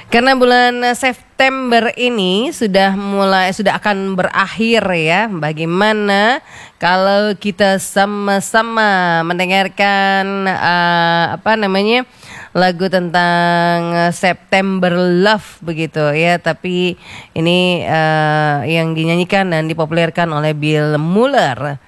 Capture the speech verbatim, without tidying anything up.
Karena bulan September ini sudah mulai sudah akan berakhir ya. Bagaimana kalau kita sama-sama mendengarkan uh, apa namanya lagu tentang September Love begitu ya. Tapi ini uh, yang dinyanyikan dan dipopulerkan oleh Bill Muller.